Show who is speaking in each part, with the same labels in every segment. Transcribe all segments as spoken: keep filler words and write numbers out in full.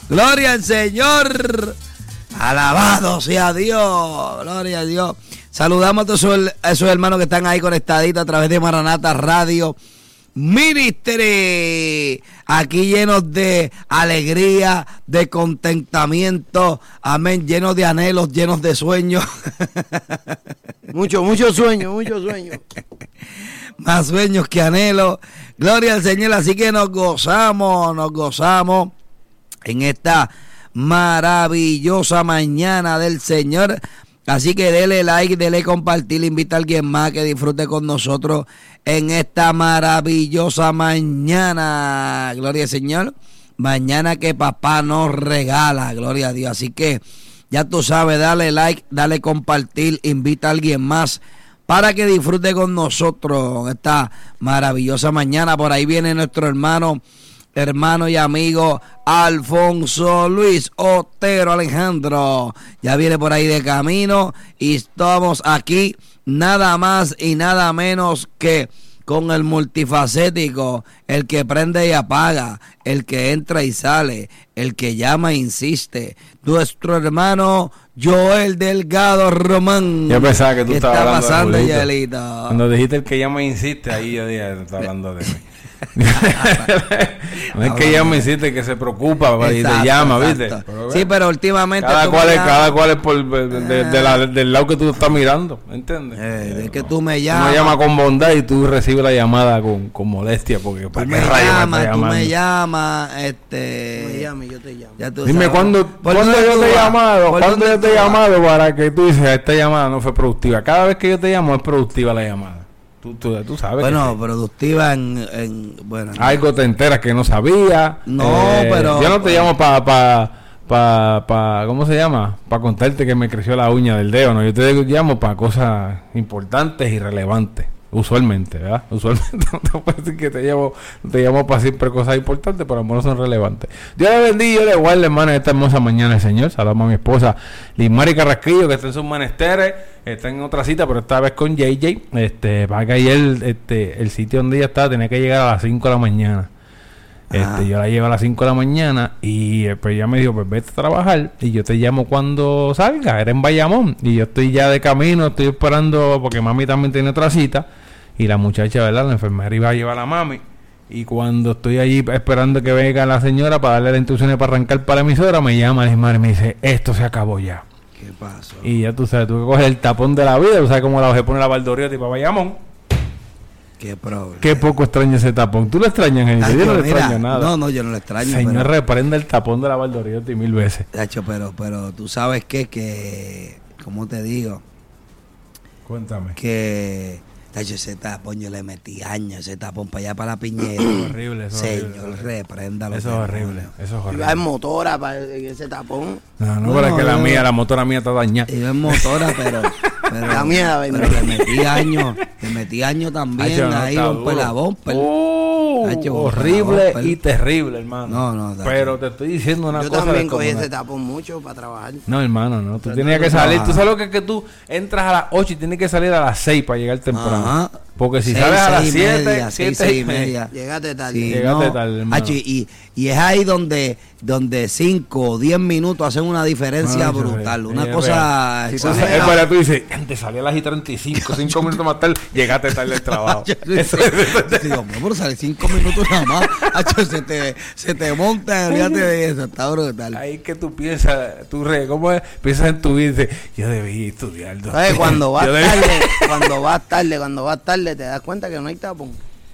Speaker 1: Gloria al Señor. Alabado sea Dios. Gloria a Dios. Saludamos a todos esos, a esos hermanos que están ahí conectaditos a través de Maranata Radio Ministry, aquí llenos de alegría, de contentamiento, amén, llenos de anhelos, llenos de sueños.
Speaker 2: Mucho, mucho sueño, mucho sueño.
Speaker 1: Más sueños que anhelos. Gloria al Señor, así que nos gozamos, nos gozamos en esta maravillosa mañana del Señor. Así que dele like, dele compartir, invita a alguien más que disfrute con nosotros en esta maravillosa mañana. Gloria al Señor. Mañana que papá nos regala. Gloria a Dios. Así que ya tú sabes, dale like, dale compartir, invita a alguien más para que disfrute con nosotros esta maravillosa mañana. Por ahí viene nuestro hermano, hermano y amigo Alfonso Luis Otero Alejandro. Ya viene por ahí de camino y estamos aquí nada más y nada menos que con el multifacético, el que prende y apaga, el que entra y sale, el que llama e insiste, nuestro hermano Joel Delgado Román.
Speaker 3: Yo pensaba que tú
Speaker 1: ¿Qué
Speaker 3: estabas
Speaker 1: está
Speaker 3: hablando
Speaker 1: pasando,
Speaker 3: de Julito?
Speaker 1: Yelito?
Speaker 3: Cuando dijiste el que llama e insiste, ahí yo dije, está hablando de mí. No es que llama e insiste, que se preocupa y
Speaker 1: Exacto,
Speaker 3: te llama,
Speaker 1: exacto.
Speaker 3: ¿viste? Pero,
Speaker 1: Sí, pero últimamente
Speaker 3: cada
Speaker 1: tú
Speaker 3: cual,
Speaker 1: me
Speaker 3: es,
Speaker 1: llamas-
Speaker 3: cada cual es por, de, de- de la- del lado que tú estás mirando, ¿entiendes?
Speaker 1: Eh, de que
Speaker 3: no.
Speaker 1: tú me
Speaker 3: Tú
Speaker 1: llamas.
Speaker 3: me llamas con bondad y tú recibes la llamada con, con molestia, porque
Speaker 1: Tú
Speaker 3: ¿para
Speaker 1: me
Speaker 3: qué rayos
Speaker 1: llamas,
Speaker 3: estás
Speaker 1: tú me
Speaker 3: llamando?
Speaker 1: llamas, este...
Speaker 2: Me llame, yo te llamo.
Speaker 1: ya tú
Speaker 3: Dime
Speaker 1: sabes.
Speaker 3: cuándo,
Speaker 1: ¿Por
Speaker 3: cuándo
Speaker 1: dónde
Speaker 3: yo
Speaker 1: tú
Speaker 3: te he
Speaker 1: vas?
Speaker 3: llamado,
Speaker 1: ¿Por
Speaker 3: cuándo
Speaker 1: dónde
Speaker 3: yo te
Speaker 1: tú
Speaker 3: he
Speaker 1: vas?
Speaker 3: llamado para que tú dices, esta llamada no fue productiva. Cada vez que yo te llamo es productiva la llamada. Tú, tú, tú sabes.
Speaker 1: Bueno,
Speaker 3: que sí.
Speaker 1: productiva en... en bueno,
Speaker 3: Algo te enteras que no sabía.
Speaker 1: No, pero-
Speaker 3: Yo no te llamo para... Pa, pa, pa, ¿cómo se llama? Para contarte que me creció la uña del dedo, ¿no? Yo te llamo para cosas importantes y relevantes. Usualmente, ¿verdad? Usualmente no te puedo decir que te llamo, te llamo para siempre cosas importantes, pero no son relevantes. Dios le bendiga, yo le guarde, hermano, esta hermosa mañana, el Señor. Saludamos a mi esposa Lismari Carrasquillo, que está en sus menesteres, está en otra cita, pero esta vez con J J. Este, para que ayer, este, el sitio donde ella estaba tenía que llegar a las cinco de la mañana.
Speaker 1: Ajá.
Speaker 3: Este, yo la llevo a las cinco de la mañana y eh, pues ella me dijo, pues vete a trabajar y yo te llamo cuando salga. Era en Bayamón y yo estoy ya de camino, estoy esperando porque mami también tiene otra cita y la muchacha, ¿verdad? La enfermera iba a llevar a mami y cuando estoy allí esperando que venga la señora para darle las instrucciones para arrancar para la emisora, me llama la madre y me dice, esto se acabó ya.
Speaker 1: ¿Qué pasó?
Speaker 3: Y ya tú sabes, tuve que coger el tapón de la vida, tú sabes cómo la se pone la Valdoriotti para Bayamón.
Speaker 1: Qué problema.
Speaker 3: Qué poco extraño ese tapón. ¿Tú lo extrañas, Genito? Yo no
Speaker 1: Tacho,
Speaker 3: le
Speaker 1: mira,
Speaker 3: extraño nada.
Speaker 1: No, no, yo no lo extraño.
Speaker 3: Señor,
Speaker 1: pero,
Speaker 3: reprenda el tapón de la Valdoriotti mil veces.
Speaker 1: Tacho, pero, pero tú sabes qué, que, ¿cómo te digo?
Speaker 3: Cuéntame.
Speaker 1: Que, tacho, ese tapón, yo le metí años, ese tapón para allá, para la Piñera.
Speaker 3: Horrible, eso es
Speaker 1: Señor,
Speaker 3: horrible.
Speaker 1: repréndalo.
Speaker 3: Eso es horrible. Eso es
Speaker 2: Iba en
Speaker 3: horrible.
Speaker 2: motora para ese tapón.
Speaker 3: No, no,
Speaker 1: No,
Speaker 3: pero es que la
Speaker 1: yo-
Speaker 3: mía, la motora mía está dañada.
Speaker 1: Iba en motora, pero, pero,
Speaker 2: La mía,
Speaker 1: pero
Speaker 2: bendito.
Speaker 1: le metí años, le metí años también,
Speaker 3: Hacho, no,
Speaker 1: ahí,
Speaker 3: está
Speaker 1: bumper
Speaker 3: duro.
Speaker 1: a bumper.
Speaker 3: Uh,
Speaker 1: Hacho,
Speaker 3: horrible
Speaker 1: bumper.
Speaker 3: y terrible, hermano.
Speaker 1: No, no, Hacho.
Speaker 3: Pero te estoy diciendo una
Speaker 2: Yo
Speaker 3: cosa.
Speaker 2: también cogí
Speaker 3: descomunal.
Speaker 2: ese tapón mucho para trabajar.
Speaker 3: No, hermano, no. Tú
Speaker 2: Pero
Speaker 3: tenías
Speaker 2: tú
Speaker 3: que
Speaker 2: no
Speaker 3: salir.
Speaker 1: trabajas.
Speaker 3: Tú sabes lo que es que tú entras a las ocho y tienes que salir a las seis para llegar temprano.
Speaker 1: Ajá.
Speaker 3: Porque si
Speaker 1: Seis,
Speaker 3: sales a las
Speaker 1: seis y
Speaker 3: siete,
Speaker 1: media, seis,
Speaker 3: siete
Speaker 1: seis y media.
Speaker 2: Llegaste tarde.
Speaker 1: Sí,
Speaker 3: Llegaste
Speaker 1: no,
Speaker 3: tarde, hermano.
Speaker 1: Hacho, y, y es ahí donde donde cinco o diez minutos hacen una diferencia
Speaker 3: Hacho,
Speaker 1: brutal.
Speaker 3: sí,
Speaker 1: Una
Speaker 3: es
Speaker 1: cosa...
Speaker 3: Si
Speaker 1: esa-
Speaker 3: tú, es para tú dices, antes salí a las y treinta y cinco, cinco minutos más tarde, llegaste tarde del trabajo. Eso-
Speaker 1: Digo, "Hombre, por salir cinco minutos nada más, Hacho, se te, se te monta, olvídate de eso, está brutal.
Speaker 3: Ahí que tú piensas, tú re, ¿cómo es? Piensas en tu vida y dices, yo debí estudiar. doctor.
Speaker 2: ¿Sabes? Cuando vas
Speaker 3: Yo debí-
Speaker 2: tarde, cuando vas tarde, cuando vas tarde, te das cuenta que no hay tapón.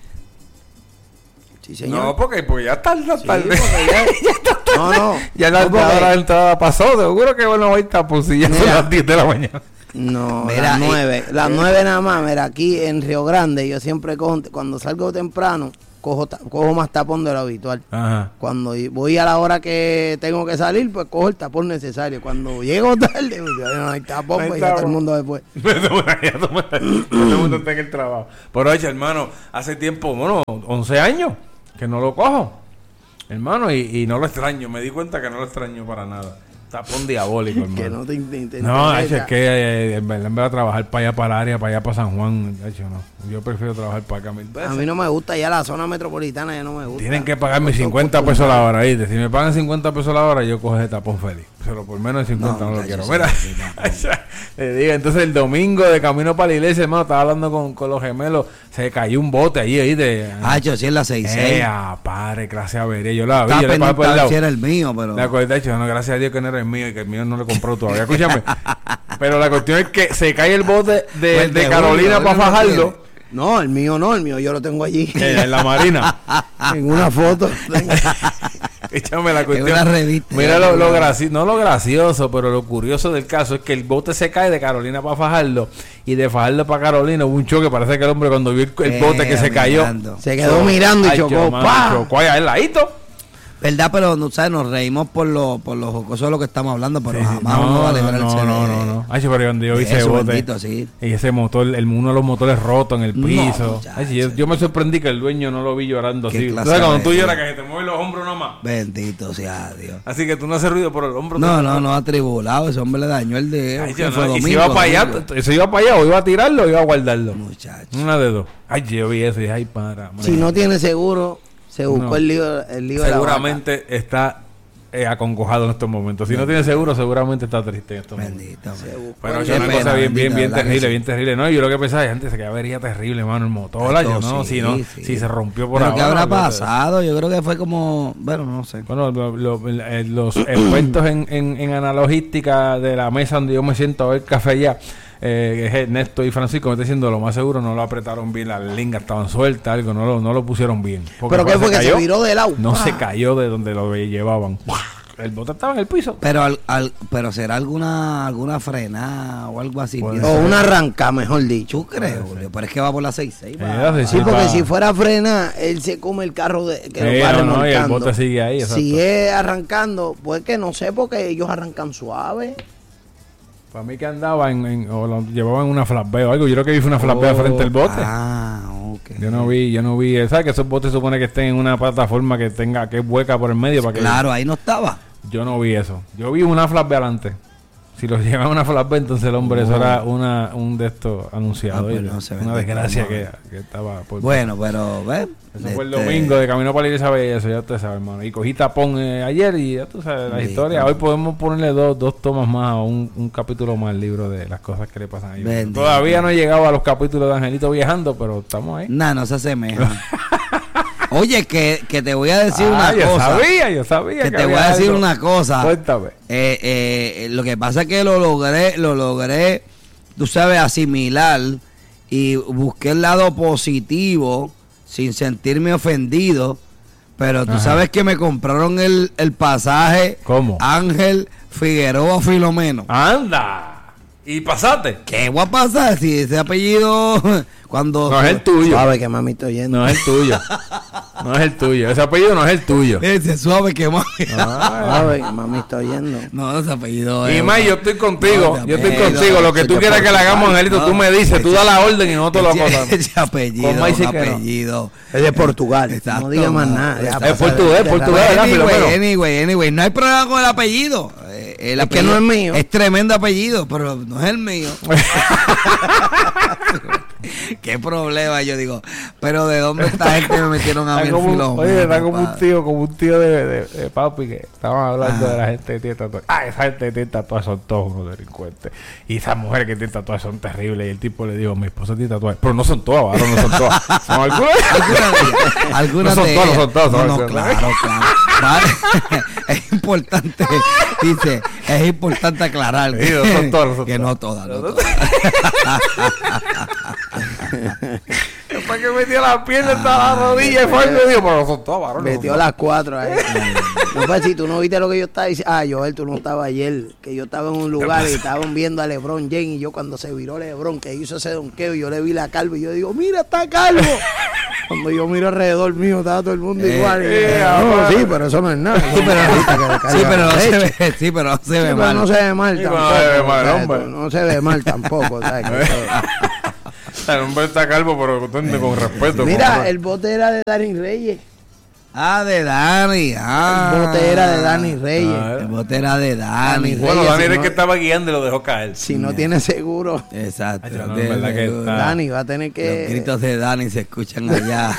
Speaker 2: Sí, señor.
Speaker 3: No, porque, porque ya tarde,
Speaker 2: Sí,
Speaker 3: tarde.
Speaker 2: porque ya- No, no.
Speaker 3: Ya la,
Speaker 2: No, porque-
Speaker 3: hora de entrada pasó, seguro que bueno, hoy está, pues si ya son
Speaker 2: Mira.
Speaker 3: las diez de la mañana.
Speaker 2: No,
Speaker 1: Mira,
Speaker 2: las
Speaker 1: y-
Speaker 2: nueve. Las nueve nada más. Mira, aquí en Río Grande yo siempre cojo, cuando salgo temprano, cojo, ta- cojo más tapón de lo habitual.
Speaker 3: Ajá.
Speaker 2: Cuando y- voy a la hora que tengo que salir, pues cojo el tapón necesario. Cuando llego tarde, pues, ya no hay tapón,
Speaker 3: No hay
Speaker 2: pues ya todo
Speaker 3: tapón.
Speaker 2: el mundo después.
Speaker 3: Ya todo el mundo está en el trabajo. Pero oye, hermano, hace tiempo, bueno, once años que no lo cojo. Hermano, y, y no lo extraño. Me di cuenta que no lo extraño para nada. Tapón diabólico, hermano.
Speaker 2: Que no te, te, te
Speaker 3: No,
Speaker 2: interesa.
Speaker 3: hecho, es que eh, en verdad, en vez de trabajar para allá, para el área, para allá, para San Juan, hecho, no. Yo prefiero trabajar para acá mil
Speaker 2: A
Speaker 3: pesos.
Speaker 2: mí no me gusta ya la zona metropolitana, ya no me gusta.
Speaker 3: Tienen que pagarme
Speaker 2: Estoy
Speaker 3: cincuenta pesos la
Speaker 2: acostumbrado.
Speaker 3: hora, ¿viste? Si me pagan cincuenta pesos la hora, yo cojo ese tapón feliz. Pero por menos de cincuenta no,
Speaker 1: No,
Speaker 3: lo
Speaker 1: muchacho,
Speaker 3: quiero.
Speaker 1: sí,
Speaker 3: Mira,
Speaker 1: sí,
Speaker 3: le digo, entonces el domingo de camino para la iglesia, hermano, estaba hablando con, con los gemelos, se cayó un bote allí, ahí de...
Speaker 1: Ah, yo sí en la seis seis.
Speaker 3: Eh, ah, padre, gracias a ver. Yo la vi,
Speaker 1: Estaba
Speaker 3: yo le pasé por el
Speaker 1: pendiente a ver
Speaker 3: lado.
Speaker 1: si era el mío, pero...
Speaker 3: La cuestión, de hecho, no, gracias a Dios que no era el mío y que el mío no lo compró todavía. Escúchame. Pero la cuestión es que se cae el bote de,
Speaker 1: Pues
Speaker 3: de
Speaker 1: de
Speaker 3: Carolina
Speaker 1: uno,
Speaker 3: para
Speaker 1: uno no
Speaker 3: Fajardo.
Speaker 2: No, el mío no, el mío yo lo tengo allí.
Speaker 3: eh, en la Marina.
Speaker 2: En una foto.
Speaker 3: Échame la
Speaker 1: Es
Speaker 3: cuestión.
Speaker 1: una revista.
Speaker 3: Mira lo, lo gracioso, no lo gracioso, pero lo curioso del caso es que el bote se cae de Carolina para Fajardo y de Fajardo para Carolina hubo un choque. Parece que el hombre cuando vio el, el bote que se cayó,
Speaker 1: mirando.
Speaker 2: Se quedó mirando y
Speaker 3: Ay,
Speaker 2: chocó.
Speaker 3: mano,
Speaker 2: ¡Pah!
Speaker 3: chocó allá al ladito.
Speaker 1: ¿Verdad? Pero no sabes, nos reímos por lo, por lo jocoso de lo que estamos hablando, pero
Speaker 3: Sí, sí.
Speaker 1: jamás uno va a
Speaker 3: no,
Speaker 1: librarse
Speaker 3: no, no,
Speaker 1: de-
Speaker 3: no, no. Ay, sí, pero cuando yo vi
Speaker 1: de
Speaker 3: ese
Speaker 1: eso,
Speaker 3: bote
Speaker 1: bendito, sí.
Speaker 3: y ese motor, el, uno de los motores roto en el
Speaker 1: No,
Speaker 3: piso.
Speaker 1: muchacho.
Speaker 3: Ay, sí, yo, yo me sorprendí que el dueño no lo vi llorando
Speaker 1: Qué
Speaker 3: así.
Speaker 1: clase
Speaker 3: Entonces, cuando
Speaker 1: de-
Speaker 3: tú lloras que se te mueven los hombros nomás.
Speaker 1: Bendito sea Dios.
Speaker 3: Así que tú no haces ruido por el hombro.
Speaker 1: No,
Speaker 3: tú-
Speaker 1: no, no, atribulado. Ese hombre le dañó el dedo.
Speaker 3: Ay,
Speaker 1: que
Speaker 3: yo
Speaker 1: fue
Speaker 3: no, y si
Speaker 1: domingo,
Speaker 3: iba para allá,
Speaker 1: domingo.
Speaker 3: t- ¿se iba para allá o iba a tirarlo o iba a guardarlo?
Speaker 1: Muchacho.
Speaker 3: Una de dos. Ay, yo vi eso y dije, ay, para.
Speaker 2: Si no tiene seguro, se buscó
Speaker 3: No.
Speaker 2: el lío, el lío de la vaca.
Speaker 3: Seguramente está eh, acongojado en estos momentos. Si no tiene seguro, seguramente está triste en estos momentos.
Speaker 1: Bendito.
Speaker 2: Se
Speaker 1: hombre.
Speaker 2: buscó
Speaker 3: Pero
Speaker 2: el
Speaker 3: es
Speaker 1: Qué
Speaker 3: una
Speaker 1: pena,
Speaker 3: cosa bien, bien,
Speaker 1: bendita,
Speaker 3: bien
Speaker 1: ¿verdad que
Speaker 3: terrible,
Speaker 1: sí?
Speaker 3: bien terrible. No, yo lo que pensaba, antes se quedaba avería terrible, mano, el motor. Yo
Speaker 1: Esto
Speaker 3: no,
Speaker 1: sí,
Speaker 3: si no,
Speaker 1: sí.
Speaker 3: si se rompió por
Speaker 1: ¿Pero
Speaker 3: ahora.
Speaker 1: qué habrá
Speaker 3: olvídate.
Speaker 1: pasado? Yo creo que fue como... Bueno, no sé.
Speaker 3: Bueno, lo- lo- eh, los expertos en, en, en analogística de la mesa donde yo me siento a ver café allá, eh, que es Ernesto y Francisco, me está diciendo lo más seguro, no lo apretaron bien, las lingas estaban sueltas, algo, no lo, no lo pusieron bien. Porque
Speaker 2: ¿Pero qué fue? ¿Que se
Speaker 3: cayó,
Speaker 2: viró del lado?
Speaker 3: No
Speaker 2: ¡Pah!
Speaker 3: se cayó de donde lo llevaban. El bote estaba en el piso.
Speaker 1: Pero al, al- pero será alguna alguna frenada o algo así.
Speaker 3: Puede
Speaker 1: pienso.
Speaker 2: O una arranca, mejor dicho.
Speaker 1: ¿Tú crees, Julio? Pero es que va por la seis seis.
Speaker 3: Sí,
Speaker 1: va.
Speaker 3: sí,
Speaker 2: Sí,
Speaker 3: sí,
Speaker 2: porque
Speaker 3: pa-
Speaker 2: si fuera a frenar, él se come el carro de, que
Speaker 3: Sí,
Speaker 2: lo va
Speaker 3: no, no, y el
Speaker 2: remolcando.
Speaker 3: bote sigue ahí, exacto.
Speaker 2: Si es arrancando, pues que no sé, porque ellos arrancan suave.
Speaker 3: Para mí que andaba en, en- o lo llevaban en una flatbed o algo. Yo creo que vi una flatbed frente al bote.
Speaker 1: Ah, ok.
Speaker 3: Yo no vi, yo no vi. ¿Sabes que esos botes supone que estén en una plataforma que tenga, que es hueca por el medio para que...
Speaker 1: Claro, ahí no estaba.
Speaker 3: Yo no vi eso. Yo vi una flatbed adelante. Si lo llevan a una flatbed, entonces el hombre, eso era una, un de estos anunciados.
Speaker 1: Ah, pues
Speaker 3: oye,
Speaker 1: no se ve
Speaker 3: una
Speaker 1: de
Speaker 3: desgracia
Speaker 1: cómo,
Speaker 3: que, que estaba por...
Speaker 1: Bueno, pero, ¿ves?
Speaker 3: Eso fue el
Speaker 1: Este,
Speaker 3: domingo de camino para la iglesia y eso, ya usted sabe, hermano. Y cogí tapón eh, ayer y ya tú sabes la
Speaker 1: Sí,
Speaker 3: historia.
Speaker 1: claro.
Speaker 3: Hoy podemos ponerle dos, dos tomas más o un, un capítulo más al libro de las cosas que le pasan a ellos.
Speaker 1: Bendito.
Speaker 3: Todavía no he llegado a los capítulos de Angelito viajando, pero estamos ahí.
Speaker 1: Nah, no se asemeja. Oye, que, que te voy a decir
Speaker 3: Ah,
Speaker 1: una
Speaker 3: yo
Speaker 1: cosa.
Speaker 3: sabía, yo sabía.
Speaker 1: Que te
Speaker 3: había
Speaker 1: voy a decir
Speaker 3: algo.
Speaker 1: una cosa.
Speaker 3: Cuéntame.
Speaker 1: Eh, eh, lo que pasa es que lo logré, lo logré, tú sabes, asimilar y busqué el lado positivo sin sentirme ofendido. Pero tú
Speaker 3: Ajá.
Speaker 1: sabes que me compraron el, el pasaje
Speaker 3: ¿Cómo?
Speaker 1: Ángel Figueroa Filomeno.
Speaker 3: ¡Anda! ¿Y pasaste?
Speaker 1: ¿Qué voy a pasar si ese apellido cuando...
Speaker 3: No es el tuyo.
Speaker 2: Suave que mami estoy yendo.
Speaker 3: No es el tuyo. No es el tuyo. Ese apellido no es el tuyo.
Speaker 1: Ese suave que mami...
Speaker 2: Suave que mami estoy yendo.
Speaker 1: No, ese apellido
Speaker 3: Y
Speaker 1: es-
Speaker 3: más, yo estoy contigo.
Speaker 1: No,
Speaker 3: yo estoy
Speaker 1: apellido,
Speaker 3: contigo. Lo que
Speaker 2: soy
Speaker 3: tú
Speaker 2: de
Speaker 3: quieras que le hagamos,
Speaker 2: Portugal,
Speaker 3: Angelito,
Speaker 1: no.
Speaker 3: tú me dices. Tú das la orden y nosotros lo
Speaker 1: ese,
Speaker 3: acotamos.
Speaker 1: ese apellido,
Speaker 3: Con Mike
Speaker 1: un
Speaker 3: sí que no.
Speaker 1: apellido.
Speaker 2: Es de Portugal.
Speaker 1: Exacto,
Speaker 2: no diga más
Speaker 1: no,
Speaker 2: nada. Ya,
Speaker 1: exacto.
Speaker 2: pasa
Speaker 3: Es portugués,
Speaker 2: de- de
Speaker 3: portugués,
Speaker 2: raro.
Speaker 3: ¿verdad, Filomeno?
Speaker 1: Anyway, anyway, anyway, no hay problema con el apellido. Eh, el
Speaker 2: Es que
Speaker 1: apellido
Speaker 2: no es mío.
Speaker 1: Es tremendo apellido, pero no es el mío. Qué problema, yo digo. Pero ¿de dónde esta gente me metieron a mí
Speaker 3: Está
Speaker 1: el
Speaker 3: como un-
Speaker 1: filón?
Speaker 3: Oye, está como un
Speaker 1: compadre?
Speaker 3: tío, como un tío de, de, de papi que estaban hablando
Speaker 1: Ah.
Speaker 3: de la gente que tiene tatuajes. Ah, esa gente que tiene tatuajes son todos unos delincuentes. Y esas mujeres que tienen tatuajes son terribles. Y el tipo le dijo, mi esposa tiene tatuajes. Pero no son todas, varón, no son todas. Son algunas.
Speaker 1: Algunas de ellas, algunas
Speaker 3: No son
Speaker 1: de
Speaker 3: todas, no
Speaker 1: ellas.
Speaker 3: son todas,
Speaker 1: No,
Speaker 3: son
Speaker 1: no,
Speaker 3: algunas.
Speaker 1: claro, claro. Vale. Es importante, dice, es importante aclarar
Speaker 3: Sí, no son todas, no son
Speaker 1: que
Speaker 3: todas.
Speaker 1: no todas, no todas.
Speaker 3: Después que metió la pierna hasta la rodilla y fue y me dijo, pero no son todas, varón. no son
Speaker 2: Metió
Speaker 3: todas".
Speaker 2: las cuatro ahí. No, pues, si tú no viste lo que yo estaba diciendo. Ah, Joel, tú no estabas ayer. Que yo estaba en un lugar y estaban viendo a LeBron James. Y yo, cuando se viró LeBron, que hizo ese donqueo, yo le vi la calva. Y yo digo, mira, está calvo. Cuando yo miro alrededor mío, estaba todo el mundo
Speaker 1: Eh,
Speaker 2: igual. Y yo,
Speaker 3: eh,
Speaker 2: no,
Speaker 3: ahora-
Speaker 2: sí, pero eso no es nada.
Speaker 1: Sí, pero,
Speaker 2: Ahorita que le caiga
Speaker 1: sí, pero no
Speaker 2: la
Speaker 1: se
Speaker 2: leche.
Speaker 1: ve, sí, pero no se
Speaker 2: Sí,
Speaker 1: ve
Speaker 2: pero
Speaker 1: mal.
Speaker 2: no se ve mal
Speaker 3: Sí,
Speaker 2: tampoco.
Speaker 3: no se ve mal,
Speaker 2: o sea,
Speaker 3: hombre.
Speaker 2: No se ve mal tampoco. ¿Sabes? Que eso-
Speaker 3: El hombre está calvo, pero con, con respeto.
Speaker 2: Mira,
Speaker 3: con-
Speaker 2: el bote era de Darín Reyes.
Speaker 1: Ah, de Dani. Ah.
Speaker 2: El bote era de Dani Reyes.
Speaker 3: Ah,
Speaker 1: El bote era de Dani.
Speaker 2: Dani
Speaker 3: Bueno,
Speaker 2: Reyes,
Speaker 3: Dani
Speaker 2: si
Speaker 3: era el
Speaker 2: no-
Speaker 3: que estaba guiando y lo dejó caer.
Speaker 2: Si no tiene seguro,
Speaker 1: Exacto.
Speaker 3: Ay, no,
Speaker 1: no
Speaker 3: es
Speaker 1: tiene
Speaker 3: verdad que
Speaker 1: seguro.
Speaker 3: está-
Speaker 2: Dani va a tener
Speaker 1: Los
Speaker 2: que...
Speaker 1: gritos de Dani se escuchan allá.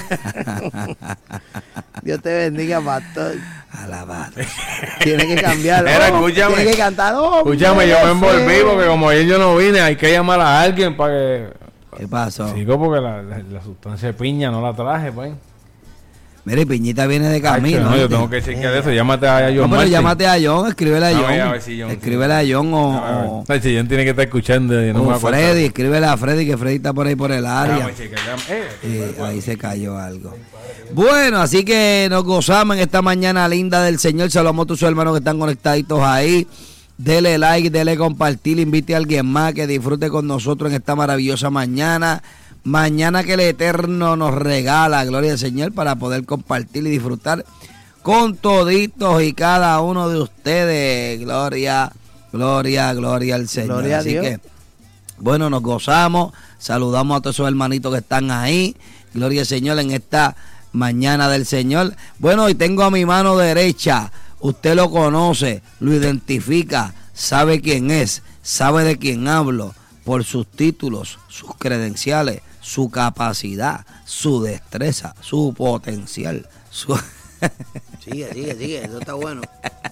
Speaker 2: Dios te bendiga, pastor.
Speaker 1: Alabado.
Speaker 2: Tiene que cambiarlo.
Speaker 3: Era, escúchame.
Speaker 2: Tiene que cantar. Oh,
Speaker 3: Escúchame, yo me envolví
Speaker 2: merece.
Speaker 3: porque como ayer yo no vine, hay que llamar a alguien para que...
Speaker 1: ¿Qué pasó?
Speaker 3: Sigo porque la, la, la sustancia de piña no la traje, pues.
Speaker 1: Mire, Piñita viene de camino.
Speaker 3: Ay, no, yo
Speaker 1: ¿viste?
Speaker 3: tengo que chequear eso. Llámate a John
Speaker 1: No, pero
Speaker 3: Martin.
Speaker 1: llámate a John, escríbele a
Speaker 3: A
Speaker 1: John.
Speaker 3: ver, a ver si John-
Speaker 1: Escríbele a John o,
Speaker 3: A ver,
Speaker 1: o-
Speaker 3: ay, si John tiene que estar escuchando. y no
Speaker 1: o
Speaker 3: me acuerdo.
Speaker 1: Freddy, escríbele a Freddy, que Freddy está por ahí por el área.
Speaker 3: Déjame chequear, déjame- eh,
Speaker 1: Eh, ahí se cayó algo. Bueno, así que nos gozamos en esta mañana linda del Señor. Saludamos a tus hermanos que están conectaditos ahí. Dele like, dele compartir, invite a alguien más que disfrute con nosotros en esta maravillosa mañana. Mañana que el Eterno nos regala, gloria al Señor, para poder compartir y disfrutar con toditos y cada uno de ustedes. Gloria, gloria, gloria al Señor.
Speaker 2: Gloria a
Speaker 1: Así
Speaker 2: Dios.
Speaker 1: que, bueno, nos gozamos, saludamos a todos esos hermanitos que están ahí. Gloria al Señor en esta mañana del Señor. Bueno, y tengo a mi mano derecha, usted lo conoce, lo identifica, sabe quién es, sabe de quién hablo, por sus títulos, sus credenciales, su capacidad, su destreza, su potencial. Su...
Speaker 2: Sigue, sigue, sigue. Eso está bueno.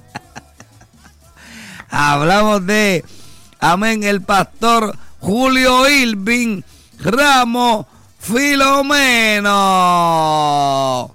Speaker 1: Hablamos de, amén, el pastor Julio Irving Ramos Filomeno.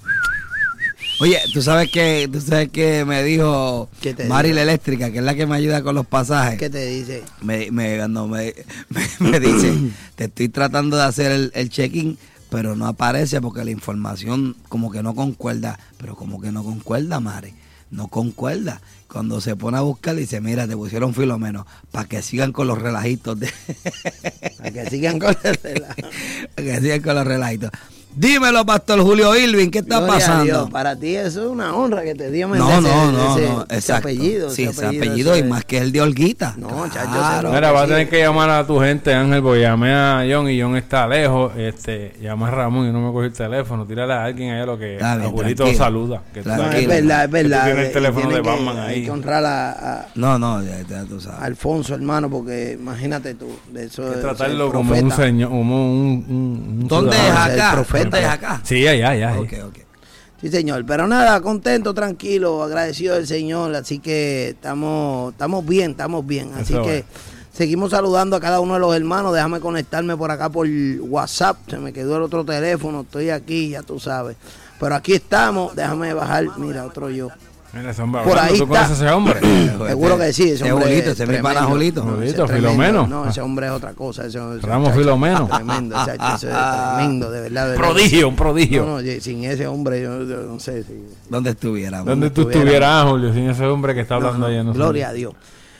Speaker 1: Oye, tú sabes que, tú sabes que me dijo
Speaker 2: ¿Qué te
Speaker 1: Mari
Speaker 2: dijo?
Speaker 1: la Eléctrica, que es la que me ayuda con los pasajes.
Speaker 2: ¿Qué te dice?
Speaker 1: Me, me, cuando me, me, me dice, te estoy tratando de hacer el, el check-in, pero no aparece porque la información como que no concuerda. Pero como que no concuerda, Mari, no concuerda. Cuando se pone a buscar, dice, mira, te pusieron Filomeno, para que sigan con los relajitos. De...
Speaker 2: Para que sigan con el relajo.
Speaker 1: para que sigan con los relajitos. Dímelo, pastor Julio Irving, ¿qué está
Speaker 2: Gloria a
Speaker 1: pasando?
Speaker 2: Dios, para ti eso es una honra que te dio
Speaker 1: No,
Speaker 2: ese-
Speaker 1: no, no,
Speaker 2: ese-
Speaker 1: no,
Speaker 2: ese
Speaker 1: exacto.
Speaker 2: apellido.
Speaker 1: Sí, ese apellido,
Speaker 2: ese-
Speaker 1: y más que el de Olguita.
Speaker 2: No, chacho,
Speaker 1: Claro.
Speaker 2: ese-
Speaker 3: Mira, va a
Speaker 2: sí.
Speaker 3: tener que llamar a tu gente, Ángel, porque llamé a John y John está lejos. Este, llama a Ramón y no me cogió el teléfono. Tírale a alguien allá lo que
Speaker 1: Está bien,
Speaker 3: Abuelito
Speaker 1: tranquilo.
Speaker 3: saluda. Que tú
Speaker 2: No,
Speaker 1: Tranquilo.
Speaker 3: sabes
Speaker 2: es verdad, es
Speaker 3: que tú
Speaker 2: verdad.
Speaker 3: tienes el teléfono
Speaker 2: Tiene
Speaker 3: de
Speaker 2: que-
Speaker 3: Batman
Speaker 2: Hay
Speaker 3: ahí.
Speaker 2: que honrar a, a-
Speaker 1: No, no, ya, ya tú sabes.
Speaker 2: a Alfonso, hermano, porque imagínate tú. De eso,
Speaker 3: Hay que
Speaker 2: eso es
Speaker 3: tratarlo
Speaker 2: el
Speaker 3: como un
Speaker 2: profeta.
Speaker 3: señor, como un, un, un
Speaker 1: ¿Dónde es
Speaker 3: ciudadano.
Speaker 2: el
Speaker 1: acá?
Speaker 2: profeta.
Speaker 1: ¿Dónde es acá?
Speaker 3: Sí, allá, allá. ahí.
Speaker 1: Ok, ok.
Speaker 2: Sí, señor. Pero nada, contento, tranquilo, agradecido del Señor. Así que estamos, estamos bien, estamos bien. Así
Speaker 3: Eso
Speaker 2: que
Speaker 3: es.
Speaker 2: seguimos saludando a cada uno de los hermanos. Déjame conectarme por acá por WhatsApp. Se me quedó el otro teléfono. Estoy aquí, ya tú sabes. Pero aquí estamos. Déjame bajar. Mira, otro yo.
Speaker 3: Mira, ese hombre
Speaker 2: Por
Speaker 3: hablando.
Speaker 2: ahí
Speaker 3: ¿Tú conoces
Speaker 2: está.
Speaker 3: a ese hombre?
Speaker 2: Seguro que sí. Ese
Speaker 1: Ese
Speaker 2: hombre
Speaker 1: Julito,
Speaker 2: es
Speaker 1: ese es mi pana
Speaker 2: tremendo.
Speaker 1: Julito.
Speaker 2: No,
Speaker 3: Julito,
Speaker 2: ese es tremendo.
Speaker 3: Filomeno.
Speaker 2: No, ese hombre es otra cosa. Ese, ese
Speaker 3: Ramos
Speaker 2: muchacho
Speaker 3: Filomeno.
Speaker 2: es Tremendo, ese muchacho, ese es tremendo, de verdad. de verdad.
Speaker 3: Prodigio, un prodigio.
Speaker 2: No, no, sin ese hombre, yo, yo no sé si.
Speaker 1: ¿Dónde estuviéramos?
Speaker 3: ¿Dónde tú
Speaker 2: estuviera-
Speaker 3: estuvieras, Julio, sin ese hombre que está
Speaker 2: No,
Speaker 3: hablando
Speaker 2: no,
Speaker 3: allá? No sé.
Speaker 2: gloria a Dios.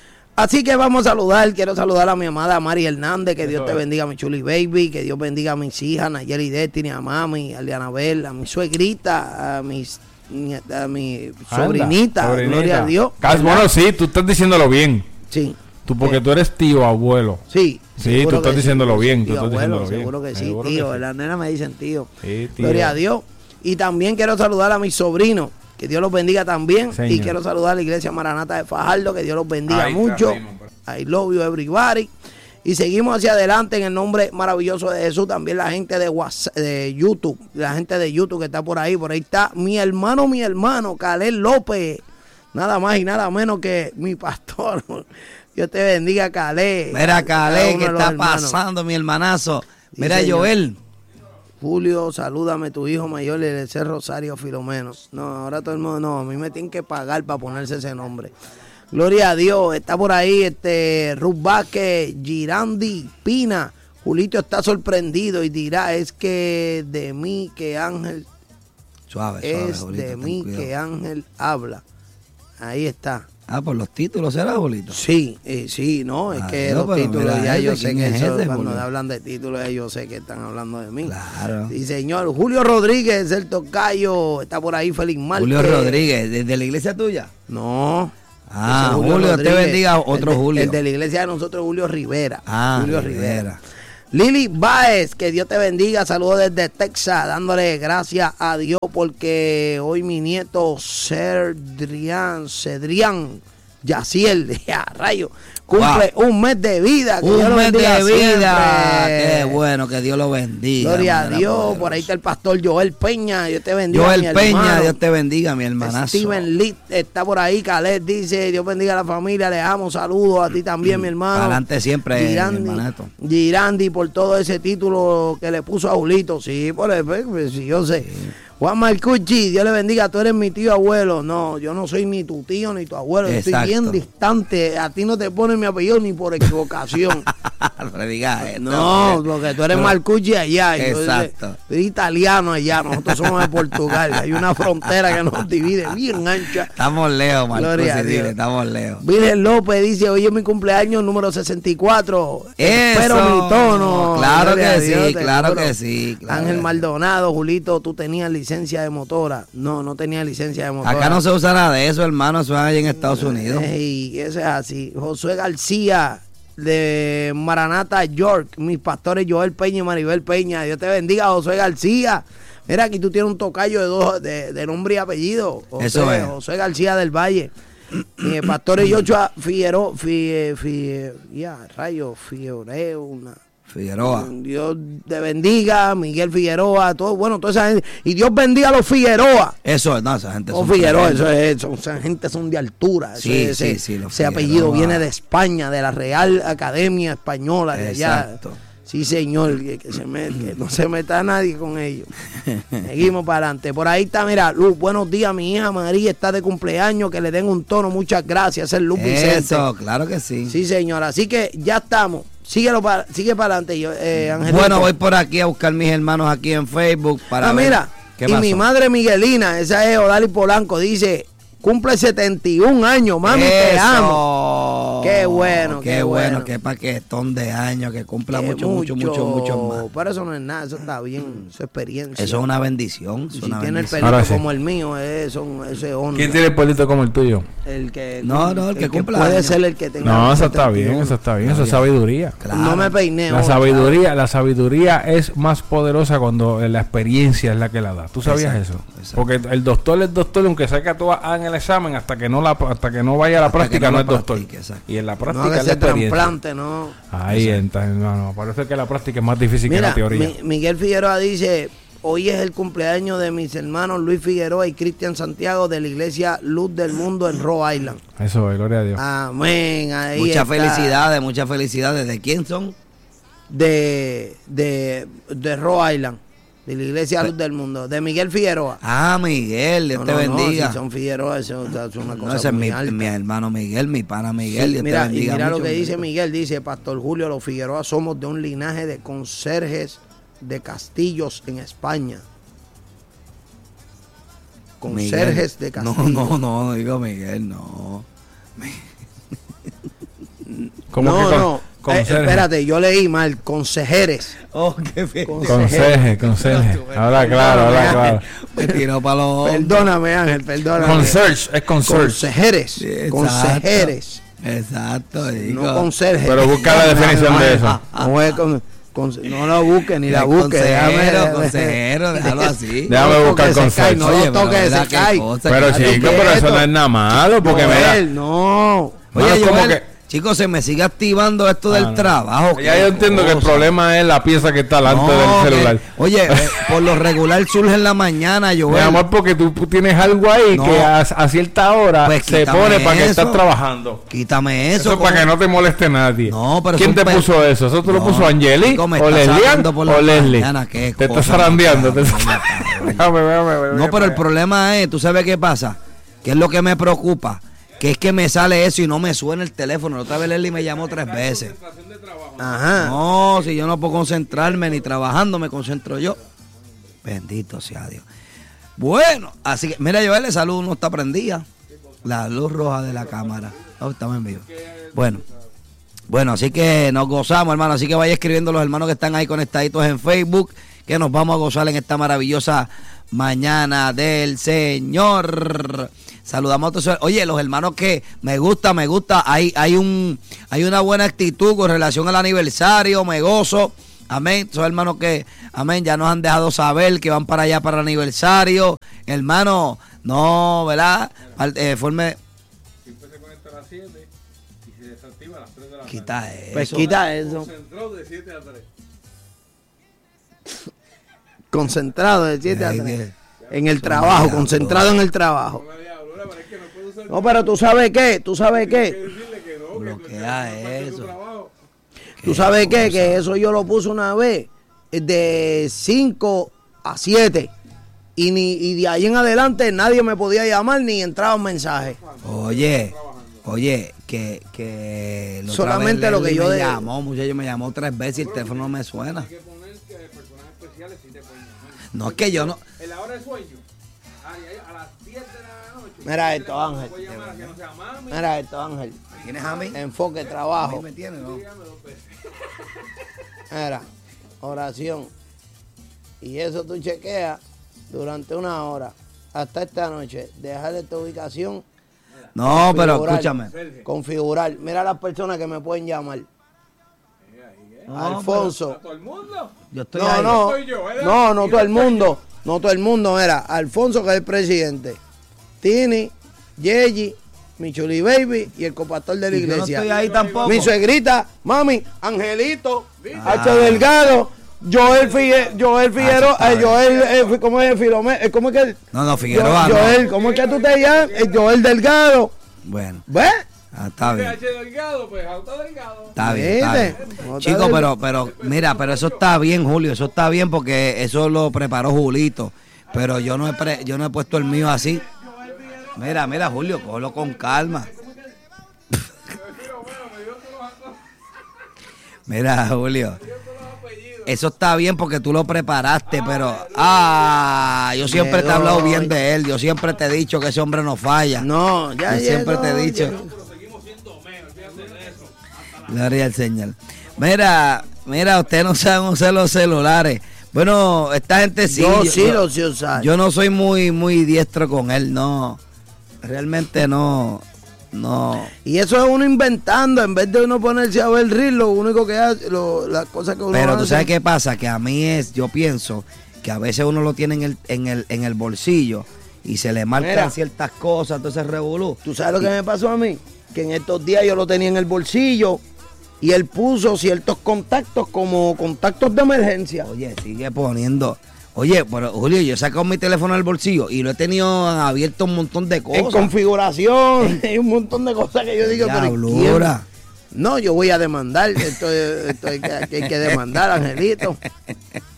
Speaker 2: Así que vamos a saludar, quiero saludar a mi amada Mari Hernández, que
Speaker 3: Eso
Speaker 2: Dios te
Speaker 3: es.
Speaker 2: bendiga, mi chuli baby, que Dios bendiga a mis hijas, Nayeli Destiny, a mami, a Lianabel, a mi suegrita, a mis ni- a mi
Speaker 3: Anda,
Speaker 2: sobrinita, gloria a Dios.
Speaker 3: Cas-
Speaker 2: ¿verdad?
Speaker 3: Bueno, sí, tú estás diciéndolo bien.
Speaker 2: Sí,
Speaker 3: Tú, porque
Speaker 2: Sí.
Speaker 3: tú eres tío, abuelo.
Speaker 2: sí.
Speaker 3: Sí,
Speaker 2: seguro
Speaker 3: tú estás
Speaker 2: que
Speaker 3: diciéndolo bien, tú
Speaker 2: tío,
Speaker 3: estás
Speaker 2: abuelo,
Speaker 3: diciéndolo bien.
Speaker 2: seguro que sí,
Speaker 3: Seguro que
Speaker 2: tío,
Speaker 3: sí.
Speaker 2: las nenas me dicen tío.
Speaker 3: Sí, tío.
Speaker 2: Gloria a Dios. Y también quiero saludar a mis sobrinos, que Dios los bendiga también.
Speaker 3: Señor.
Speaker 2: Y quiero saludar a la iglesia Maranata de Fajardo, que Dios los bendiga
Speaker 3: Ahí está,
Speaker 2: mucho.
Speaker 3: Simón.
Speaker 2: I love you everybody. Y seguimos hacia adelante en el nombre maravilloso de Jesús. También la gente de WhatsApp, de YouTube, la gente de YouTube que está por ahí. Por ahí está mi hermano, mi hermano, Caleb López. Nada más y nada menos que mi pastor. Dios te bendiga, Caleb.
Speaker 1: Mira,
Speaker 2: Cada
Speaker 1: Calé,
Speaker 2: uno
Speaker 1: ¿qué
Speaker 2: de los
Speaker 1: está
Speaker 2: hermanos.
Speaker 1: pasando, mi hermanazo?
Speaker 2: Sí,
Speaker 1: Mira,
Speaker 2: señor.
Speaker 1: Joel.
Speaker 2: Julio, salúdame tu hijo mayor, el ser Rosario Filomeno. No, ahora todo el mundo, no, a mí me tienen que pagar para ponerse ese nombre. Gloria a Dios, está por ahí este Ruth Vázquez, Girandi Pina. Julito está sorprendido y dirá, es que de mí que Ángel,
Speaker 1: Suave, suave,
Speaker 2: es
Speaker 1: Julito,
Speaker 2: de
Speaker 1: ten
Speaker 2: mí
Speaker 1: cuidado.
Speaker 2: que Ángel habla. Ahí está.
Speaker 1: Ah, por los títulos, ¿será, Julito?
Speaker 2: Sí, eh, sí, no, es
Speaker 1: Ah,
Speaker 2: que
Speaker 1: no,
Speaker 2: los
Speaker 1: pero
Speaker 2: títulos,
Speaker 1: mira
Speaker 2: ya
Speaker 1: ese,
Speaker 2: yo sé
Speaker 1: ¿quién
Speaker 2: que
Speaker 1: es
Speaker 2: eso,
Speaker 1: ese,
Speaker 2: cuando
Speaker 1: Julio?
Speaker 2: hablan de títulos, ya yo sé que están hablando de mí.
Speaker 1: Claro.
Speaker 2: Sí, señor. Julio Rodríguez, el tocayo, está por ahí, Félix Márquez.
Speaker 1: Julio Rodríguez, ¿desde la iglesia tuya?
Speaker 2: No.
Speaker 1: Ah,
Speaker 2: ese es
Speaker 1: Julio, te
Speaker 2: Rodríguez.
Speaker 1: bendiga, otro
Speaker 2: El de-
Speaker 1: Julio.
Speaker 2: El de la iglesia de nosotros, Julio Rivera.
Speaker 1: Ah,
Speaker 2: Julio
Speaker 1: Rivera.
Speaker 2: Rivera. Lili Baez, que Dios te bendiga, saludos desde Texas, dándole gracias a Dios porque hoy mi nieto Cedrián, Cedrián Yaciel, ya rayo, cumple wow. un mes de vida.
Speaker 1: Que un Dios mes de vida. Siempre. Qué bueno, que Dios lo bendiga.
Speaker 2: Gloria a Dios. Poderosa. Por ahí está el pastor Joel Peña. Dios te bendiga.
Speaker 1: Joel Peña, hermano. Dios te bendiga, mi hermanazo.
Speaker 2: Steven Lee está por ahí. Caleb dice: Dios bendiga a la familia. Le damos saludos a ti también, mi hermano.
Speaker 1: Adelante siempre,
Speaker 2: Girandi,
Speaker 1: mi hermanato.
Speaker 2: Girandi, por todo ese título que le puso a Julito. Sí, por el, pues, sí, yo sé. Sí. Juan Marcucci, Dios le bendiga, tú eres mi tío abuelo. No, yo no soy ni tu tío ni tu abuelo. Yo estoy bien distante. A ti no te ponen mi apellido ni por equivocación.
Speaker 1: No digas esto.
Speaker 2: No, porque tú eres Marcucci allá.
Speaker 1: Exacto.
Speaker 2: Yo soy italiano allá. Nosotros somos de Portugal. Hay una frontera que nos divide bien ancha.
Speaker 1: Estamos lejos, Marcucci. Dile, estamos lejos.
Speaker 2: Virgen López dice: hoy es mi cumpleaños número sesenta y cuatro.
Speaker 1: Eso.
Speaker 2: Espero mi tono.
Speaker 1: Claro que
Speaker 2: Dios,
Speaker 1: sí, claro que sí. Claro
Speaker 2: Ángel
Speaker 1: que
Speaker 2: Maldonado, Julito, tú tenías licencia de motora. No, no tenía licencia de motora.
Speaker 1: Acá no se usa nada de eso, hermano. Eso es allá en Estados Unidos.
Speaker 2: Y eso es así. Josué García, de Maranata, York. Mis pastores Joel Peña y Maribel Peña. Dios te bendiga, Josué García. Mira, aquí tú tienes un tocayo de dos de, de nombre y apellido. José,
Speaker 1: eso es.
Speaker 2: Josué García del Valle. Mi pastores Yochoa Figueroa, Fie, Fie, ya, rayo, Figueroa, una.
Speaker 1: Figueroa.
Speaker 2: Dios te bendiga, Miguel Figueroa, todo, bueno, toda esa gente. Y Dios bendiga a los Figueroa.
Speaker 1: Eso es, no, esa gente
Speaker 2: son Figueroa, eso es, son, esa gente son de altura.
Speaker 1: Sí,
Speaker 2: eso es,
Speaker 1: sí,
Speaker 2: ese,
Speaker 1: sí, los
Speaker 2: ese apellido viene de España, de la Real Academia Española, de
Speaker 1: exacto.
Speaker 2: allá. Sí, señor, que, que, se me, que no se meta nadie con ellos. Seguimos para adelante. Por ahí está, mira, Luz, buenos días, mi hija María está de cumpleaños, que le den un tono, muchas gracias, es Luz Vicente.
Speaker 1: Eso, claro que sí.
Speaker 2: Sí, señor, así que ya estamos. Síguelo para, sigue para adelante, yo, eh, Angelito.
Speaker 1: Bueno, voy por aquí a buscar mis hermanos aquí en Facebook para
Speaker 2: ah,
Speaker 1: ver
Speaker 2: mira,
Speaker 1: qué
Speaker 2: y
Speaker 1: pasó.
Speaker 2: mi madre Miguelina, esa es Odali Polanco, dice, cumple setenta y un años, mami,
Speaker 1: Eso.
Speaker 2: te amo. Qué bueno,
Speaker 1: qué,
Speaker 2: qué
Speaker 1: bueno,
Speaker 2: bueno.
Speaker 1: qué paquetón de años, que cumpla
Speaker 2: Qué
Speaker 1: mucho, mucho, mucho, mucho más.
Speaker 2: Pero eso no es nada, eso está bien, eso es experiencia.
Speaker 1: Eso es una bendición.
Speaker 2: Si
Speaker 1: una
Speaker 2: tiene
Speaker 1: bendición.
Speaker 2: el pelito
Speaker 3: Ahora sí.
Speaker 2: como el mío, eso, eso es honra.
Speaker 3: ¿Quién tiene el pelito como el tuyo?
Speaker 2: El que,
Speaker 1: No, no, el que cumpla
Speaker 2: puede
Speaker 1: años.
Speaker 2: ser el que tenga.
Speaker 3: No, eso está
Speaker 2: setenta y uno.
Speaker 3: bien, eso está bien, eso es sabiduría.
Speaker 1: Claro.
Speaker 2: No me peiné.
Speaker 3: La
Speaker 2: hoy,
Speaker 3: sabiduría,
Speaker 2: ¿sabes?
Speaker 3: la sabiduría es más poderosa cuando la experiencia es la que la da. ¿Tú sabías
Speaker 1: Exacto,
Speaker 3: eso?
Speaker 1: exacto.
Speaker 3: Porque el doctor es doctor, aunque sea que todos hagan el examen, hasta que no la hasta que no vaya a la
Speaker 1: Hasta
Speaker 3: práctica
Speaker 1: que no
Speaker 3: no,
Speaker 1: lo
Speaker 3: es doctor.
Speaker 1: practique, exacto.
Speaker 3: Y en la
Speaker 2: No
Speaker 3: práctica
Speaker 2: haga
Speaker 3: es la
Speaker 2: ese
Speaker 3: experiencia.
Speaker 2: trasplante, no.
Speaker 3: Ahí entra, hermano. Parece que la práctica es más difícil que
Speaker 2: Mira,
Speaker 3: la teoría.
Speaker 2: Mi, Miguel Figueroa dice: hoy es el cumpleaños de mis hermanos Luis Figueroa y Cristian Santiago de la iglesia Luz del Mundo en Rhode Island.
Speaker 3: Eso es, gloria a Dios.
Speaker 2: Amén. Ahí
Speaker 1: Muchas
Speaker 2: está.
Speaker 1: felicidades, muchas felicidades. ¿De quién son?
Speaker 2: De, de, de Rhode Island, de la iglesia Luz del Mundo, de Miguel Figueroa.
Speaker 1: Ah, Miguel, Dios
Speaker 2: No,
Speaker 1: te
Speaker 2: no, no,
Speaker 1: bendiga.
Speaker 2: si son Figueroa, eso es una cosa
Speaker 1: No, ese es
Speaker 2: muy
Speaker 1: mi,
Speaker 2: alta.
Speaker 1: mi hermano Miguel, mi pana Miguel.
Speaker 2: Sí,
Speaker 1: Dios
Speaker 2: mira,
Speaker 1: te bendiga.
Speaker 2: y mira
Speaker 1: mucho,
Speaker 2: lo que dice
Speaker 1: Miguel.
Speaker 2: Miguel, dice: Pastor Julio, los Figueroa somos de un linaje de conserjes de castillos en España. Conserjes de
Speaker 1: No,
Speaker 2: castillos.
Speaker 1: no, no, no digo Miguel, no.
Speaker 3: ¿Cómo
Speaker 2: no,
Speaker 3: que con-
Speaker 2: no,
Speaker 3: conserje?
Speaker 2: eh, espérate, yo leí mal, consejeres.
Speaker 1: Oh, qué feo.
Speaker 3: Conserje, conserje. Ahora claro, ahora claro.
Speaker 1: Me tiró para los...
Speaker 2: Perdóname, Ángel, perdóname.
Speaker 3: Conserje, es conserje.
Speaker 2: Consejeres,
Speaker 1: Sí, exacto.
Speaker 2: consejeres,
Speaker 1: Exacto, digo.
Speaker 2: no conserjes.
Speaker 3: Pero busca la definición de eso.
Speaker 2: No, es con- con- no lo busque ni la
Speaker 1: El
Speaker 2: busque.
Speaker 1: consejero,
Speaker 2: déjame-
Speaker 1: consejero, déjalo así.
Speaker 3: Déjame
Speaker 2: No
Speaker 3: buscar
Speaker 2: toque, se cae,
Speaker 3: conserje.
Speaker 2: no
Speaker 1: Oye,
Speaker 2: lo toque,
Speaker 1: pero
Speaker 2: se
Speaker 1: mira qué
Speaker 2: cae.
Speaker 1: cosa,
Speaker 3: Pero
Speaker 1: que-
Speaker 3: chico, pero eso no es nada malo, porque me da...
Speaker 2: Joel, no.
Speaker 1: Oye,
Speaker 3: Mano, como
Speaker 1: Joel,
Speaker 3: que-
Speaker 1: chicos, se me sigue activando esto
Speaker 3: Ah,
Speaker 1: del
Speaker 3: no.
Speaker 1: trabajo.
Speaker 3: Ya
Speaker 1: qué
Speaker 3: yo entiendo que el
Speaker 1: cosa.
Speaker 3: problema es la pieza que está delante
Speaker 1: No,
Speaker 3: del
Speaker 1: que-
Speaker 3: celular.
Speaker 1: oye, eh, por lo regular surge en la mañana,
Speaker 3: Mi
Speaker 1: Joel.
Speaker 3: amor, porque tú tienes algo ahí
Speaker 1: No.
Speaker 3: que a, a cierta hora
Speaker 1: Pues
Speaker 3: se
Speaker 1: quítame
Speaker 3: pone para que
Speaker 1: eso.
Speaker 3: estás trabajando.
Speaker 1: Quítame eso.
Speaker 3: Eso, es para
Speaker 1: ¿cómo?
Speaker 3: que no te moleste nadie.
Speaker 1: No, pero
Speaker 3: ¿Quién
Speaker 1: es
Speaker 3: te
Speaker 1: un pe-
Speaker 3: puso eso? ¿Eso te lo
Speaker 1: No,
Speaker 3: puso Angeli?
Speaker 1: chico, me
Speaker 3: ¿O
Speaker 1: está
Speaker 3: Leslian?
Speaker 1: sacando por la
Speaker 3: ¿O Leslie?
Speaker 1: mañana, qué
Speaker 3: Te
Speaker 1: cosa,
Speaker 3: estás zarandeando.
Speaker 1: no,
Speaker 3: te-
Speaker 1: no, no,
Speaker 3: Déjame, déjame, déjame,
Speaker 1: No, pero el
Speaker 3: déjame.
Speaker 1: problema es, ¿tú sabes qué pasa? ¿Qué es lo que me preocupa? Que es que me sale eso y no me suena el teléfono. La otra vez Leslie me llamó tres veces.
Speaker 2: Ajá.
Speaker 1: No, si yo no puedo concentrarme ni trabajando, me concentro yo. Bendito sea Dios. Bueno, así que, mira, Joel, esa luz no está prendida. La luz roja de la cámara. Oh, estamos en vivo. Bueno, bueno, así que nos gozamos, hermano. Así que vaya escribiendo los hermanos que están ahí conectaditos en Facebook, que nos vamos a gozar en esta maravillosa mañana del Señor. Saludamos a todos. Oye, los hermanos que me gusta, me gusta. Hay, hay un, hay una buena actitud con relación al aniversario. Me gozo Amén. Son hermanos que, amén, ya nos han dejado saber que van para allá para el aniversario. Hermano, no, ¿verdad? Eh, forme...
Speaker 3: Siempre se conecta a las siete y se desactiva a las tres de la tarde.
Speaker 1: Quita eso.
Speaker 2: Pues quita eso.
Speaker 3: Concentrado de siete a tres.
Speaker 2: Concentrado de siete a
Speaker 1: Ay,
Speaker 2: tres.
Speaker 1: Dios.
Speaker 2: En el trabajo, concentrado en el trabajo. No, pero tú sabes qué, tú sabes qué.
Speaker 1: Bloquea eso.
Speaker 2: Tú sabes qué, que eso yo lo puse una vez de cinco a siete. Y, ni, y de ahí en adelante nadie me podía llamar ni entraba un mensaje.
Speaker 1: Oye, oye, que, que la otra
Speaker 2: Solamente
Speaker 1: vez
Speaker 2: lo que
Speaker 1: Leslie
Speaker 2: yo
Speaker 1: me
Speaker 2: de-
Speaker 1: llamó, muchacho me llamó tres veces y el teléfono no me suena.
Speaker 3: Hay que poner que personas especiales sí te pueden llamar.
Speaker 1: No, es que yo no.
Speaker 3: En la hora de sueño, a, a las diez de la noche.
Speaker 2: Mira esto, Ángel.
Speaker 3: Puede llamar a que no sea mami.
Speaker 2: Mira esto, Ángel.
Speaker 1: ¿Tienes a mí?
Speaker 2: Enfoque,
Speaker 1: ¿A mí
Speaker 2: trabajo.
Speaker 1: me tienes, no?
Speaker 2: Mira, oración. Y eso tú chequeas durante una hora. Hasta esta noche. Dejar esta ubicación.
Speaker 1: No, pero
Speaker 2: configurar,
Speaker 1: escúchame.
Speaker 2: Configurar. Mira las personas que me pueden llamar.
Speaker 1: No,
Speaker 2: Alfonso.
Speaker 3: ¿A todo el mundo?
Speaker 1: Yo estoy
Speaker 2: No,
Speaker 1: ahí.
Speaker 2: no.
Speaker 3: soy yo, ¿verdad?
Speaker 2: No, no
Speaker 3: Y
Speaker 2: todo el
Speaker 3: no soy
Speaker 2: mundo. No todo el mundo. Mira, Alfonso, que es el presidente. Tini, Yeji, Michuli Baby y el copastor de la
Speaker 1: Y yo no
Speaker 2: iglesia.
Speaker 1: estoy ahí tampoco.
Speaker 2: Mi suegrita, mami, Angelito,
Speaker 1: Ah.
Speaker 2: Hacho Delgado, Joel Figueroa, Joel Figueroa,
Speaker 1: está
Speaker 2: eh,
Speaker 1: bien.
Speaker 2: Joel, eh, ¿cómo es Filomé? Eh, ¿Cómo es que?
Speaker 1: No, no, Figueroa
Speaker 2: Jo-
Speaker 1: no.
Speaker 2: Joel, ¿cómo es que tú te llamas? Eh, Joel Delgado.
Speaker 1: Bueno,
Speaker 2: ¿Ves?
Speaker 1: ah, está bien.
Speaker 3: H delgado, pues auto delgado.
Speaker 1: Está bien, está bien.
Speaker 2: ¿Viste? No está
Speaker 1: Chicos,
Speaker 2: bien.
Speaker 1: pero, pero, mira, pero eso está bien, Julio, eso está bien porque eso lo preparó Julito. Pero yo no he pre- yo no he puesto el mío así. Mira, mira, Julio, cógelo con calma. Mira, Julio. Eso está bien porque tú lo preparaste, pero ah, yo siempre te he hablado bien de él. Yo siempre te he dicho que ese hombre no falla.
Speaker 2: No, ya,
Speaker 1: Yo
Speaker 2: ya,
Speaker 1: siempre
Speaker 2: no,
Speaker 1: te he dicho.
Speaker 2: ya.
Speaker 1: Gloria al Señor. Mira, mira, ustedes no saben usar los celulares. Bueno, esta gente sí.
Speaker 2: Yo sí lo sé usar.
Speaker 1: Yo no soy muy, muy diestro con él, no. Realmente no. No.
Speaker 2: Y eso es uno inventando, en vez de uno ponerse a ver reel, lo único que hace, lo, las cosas que uno
Speaker 1: Pero tú
Speaker 2: hace.
Speaker 1: sabes qué pasa, que a mí es, yo pienso que a veces uno lo tiene en el, en el, en el bolsillo y se le marcan
Speaker 2: Mira.
Speaker 1: ciertas cosas, entonces revolú.
Speaker 2: ¿Tú sabes lo que me pasó a mí? Que en estos días yo lo tenía en el bolsillo y él puso ciertos contactos como contactos de emergencia.
Speaker 1: Oye, sigue poniendo. Oye, pero Julio, yo he sacado mi teléfono del bolsillo y lo he tenido abierto un montón de
Speaker 2: En
Speaker 1: cosas.
Speaker 2: configuración, hay un montón de cosas que yo digo, pero ¿quién?
Speaker 1: Diablura.
Speaker 2: No, yo voy a demandar, esto, esto hay, que, que hay que demandar, Angelito. Hay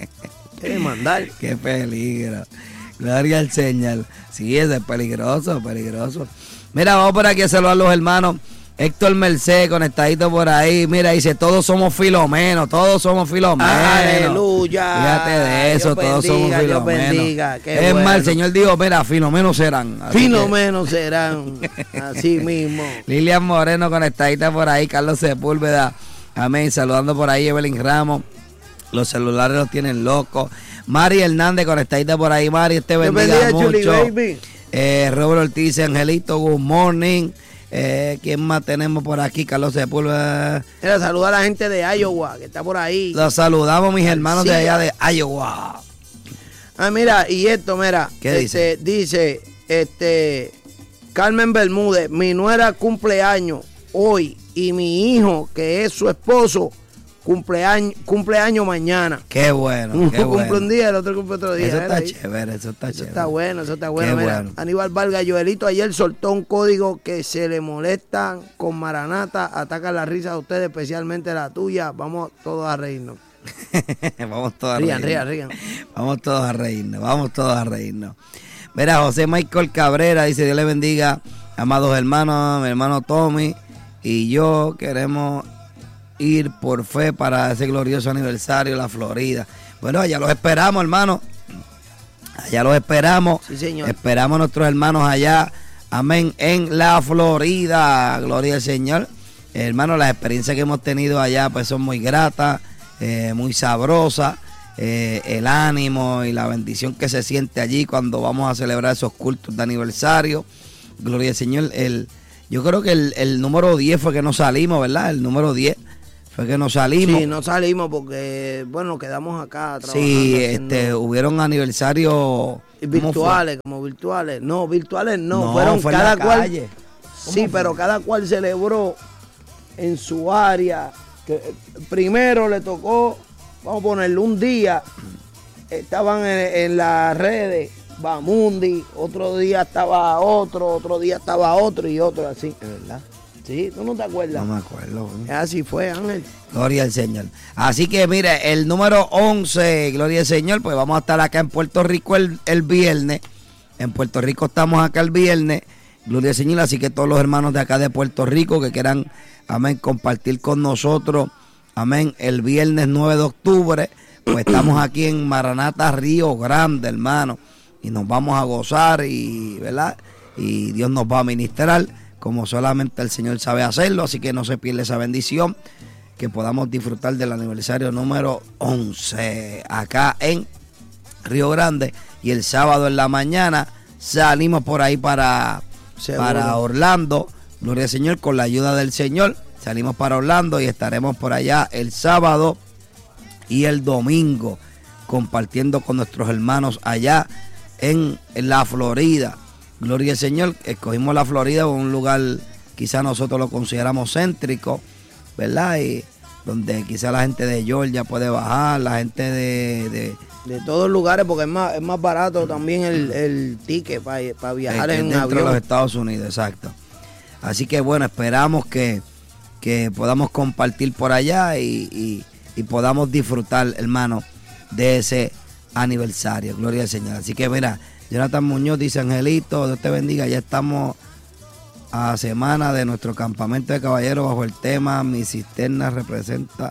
Speaker 2: que demandar.
Speaker 1: Qué peligro. Gloria al Señor. Sí, eso es peligroso, peligroso. Mira, vamos por aquí a saludar a los hermanos. Héctor Merced, conectadito por ahí. Mira, dice, todos somos filomenos, todos somos filomenos.
Speaker 2: Aleluya.
Speaker 1: Fíjate de eso,
Speaker 2: Dios
Speaker 1: todos
Speaker 2: bendiga,
Speaker 1: somos
Speaker 2: Dios
Speaker 1: filomenos.
Speaker 2: bendiga, qué
Speaker 1: Es
Speaker 2: bueno.
Speaker 1: más, el Señor dijo, mira, filomenos serán. Así que-
Speaker 2: Filomenos serán así mismo.
Speaker 1: Lilian Moreno, conectadita por ahí. Carlos Sepúlveda, amén. Saludando por ahí, Evelyn Ramos. Los celulares los tienen locos. Mari Hernández, conectadita por ahí. Mari, este
Speaker 2: Dios
Speaker 1: bendiga
Speaker 2: bendiga, Chuli
Speaker 1: mucho.
Speaker 2: Baby.
Speaker 1: Eh, Robert Ortiz, Angelito, good morning. Eh, ¿Quién más tenemos por aquí? Carlos Sepúlveda.
Speaker 2: Mira, saluda a la gente de Iowa, que está por ahí.
Speaker 1: Los saludamos, mis hermanos de
Speaker 2: Sí.
Speaker 1: allá de Iowa.
Speaker 2: Ah, mira, y esto, mira.
Speaker 1: ¿Qué
Speaker 2: este, dice? este, Carmen Bermúdez, mi nuera cumpleaños hoy y mi hijo, que es su esposo, cumpleaños, cumpleaños mañana.
Speaker 1: Qué bueno,
Speaker 2: Uno
Speaker 1: qué
Speaker 2: cumple
Speaker 1: bueno.
Speaker 2: un día, el otro cumple otro día.
Speaker 1: Eso
Speaker 2: Mira
Speaker 1: está
Speaker 2: ahí.
Speaker 1: chévere, eso está
Speaker 2: Eso
Speaker 1: chévere.
Speaker 2: está bueno, eso está bueno.
Speaker 1: Qué
Speaker 2: Mira,
Speaker 1: bueno.
Speaker 2: Aníbal Vargas, Joelito ayer soltó un código que se le molestan con Maranata, ataca la risa de ustedes, especialmente la tuya. Vamos todos a reírnos.
Speaker 1: Vamos todos a
Speaker 2: Rían,
Speaker 1: reírnos.
Speaker 2: rían, rían.
Speaker 1: Vamos todos a reírnos, vamos todos a reírnos. Mira, José Michael Cabrera dice, Dios le bendiga, amados hermanos, mi hermano Tommy y yo queremos ir por fe para ese glorioso aniversario en la Florida. Bueno, allá los esperamos, hermano. Allá los esperamos.
Speaker 2: Sí, señor.
Speaker 1: Esperamos a nuestros hermanos allá. Amén. En la Florida. Gloria al Señor. Hermano, las experiencias que hemos tenido allá pues son muy gratas, eh, muy sabrosas. Eh, el ánimo y la bendición que se siente allí cuando vamos a celebrar esos cultos de aniversario. Gloria al Señor. El, yo creo que el, el número diez fue que nos salimos, ¿verdad? El número diez fue que nos salimos.
Speaker 2: Sí, no salimos porque, bueno, nos quedamos acá trabajando.
Speaker 1: Sí,
Speaker 2: haciendo-
Speaker 1: este, hubieron aniversarios ¿cómo fue?
Speaker 2: virtuales, como virtuales. No, virtuales no,
Speaker 1: No,
Speaker 2: fueron
Speaker 1: fue en
Speaker 2: cada
Speaker 1: la
Speaker 2: cual.
Speaker 1: calle.
Speaker 2: Sí,
Speaker 1: fue?
Speaker 2: pero cada cual celebró en su área. Que eh, primero le tocó, vamos a ponerle un día, estaban en, en las redes, Bamundi, otro día estaba otro, otro día estaba otro y otro así.
Speaker 1: ¿Es verdad?
Speaker 2: Sí, ¿tú no te acuerdas?
Speaker 1: No me acuerdo. ¿no?
Speaker 2: Así fue, Ángel.
Speaker 1: Gloria al Señor. Así que mire, el número once, Gloria al Señor, pues vamos a estar acá en Puerto Rico el, el viernes. En Puerto Rico estamos acá el viernes, Gloria al Señor. Así que todos los hermanos de acá de Puerto Rico que quieran, amén, compartir con nosotros, amén, el viernes nueve de octubre, pues estamos aquí en Maranata Río Grande, hermano. Y nos vamos a gozar y, ¿verdad? Y Dios nos va a ministrar como solamente el Señor sabe hacerlo, así que no se pierda esa bendición, que podamos disfrutar del aniversario número once acá en Río Grande. Y el sábado en la mañana salimos por ahí para, para Orlando, gloria al Señor, con la ayuda del Señor, salimos para Orlando y estaremos por allá el sábado y el domingo compartiendo con nuestros hermanos allá en, en la Florida. Gloria al Señor, escogimos la Florida, un lugar quizá nosotros lo consideramos céntrico, ¿verdad? Y donde quizá la gente de Georgia puede bajar, la gente de... de
Speaker 2: De todos lugares, porque es más, es más barato también el, el ticket para pa viajar
Speaker 1: eh,
Speaker 2: en
Speaker 1: dentro
Speaker 2: avión.
Speaker 1: de los Estados Unidos, exacto. Así que bueno, esperamos que, que podamos compartir por allá y, y, y podamos disfrutar, hermano, de ese aniversario. Gloria al Señor. Así que mira, Jonathan Muñoz dice: Angelito, Dios te bendiga, ya estamos a semana de nuestro campamento de caballeros bajo el tema Mi cisterna representa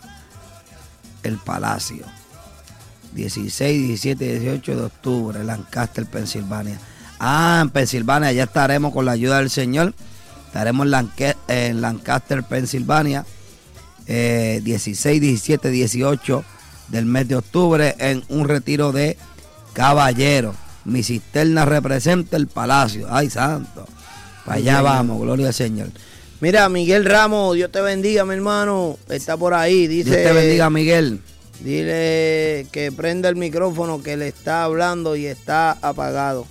Speaker 1: el palacio. dieciséis, diecisiete, dieciocho de octubre, Lancaster, Pensilvania. Ah, en Pensilvania, ya estaremos con la ayuda del Señor. Estaremos en, Lanque, en Lancaster, Pensilvania, eh, dieciséis, diecisiete, dieciocho del mes de octubre, en un retiro de caballeros. Mi cisterna representa el palacio. Ay, santo. Para allá vamos, gloria al Señor.
Speaker 2: Mira, Miguel Ramos, Dios te bendiga, mi hermano. Está por ahí, dice.
Speaker 1: Dios te bendiga, Miguel.
Speaker 2: Dile que prenda el micrófono, que le está hablando y está apagado.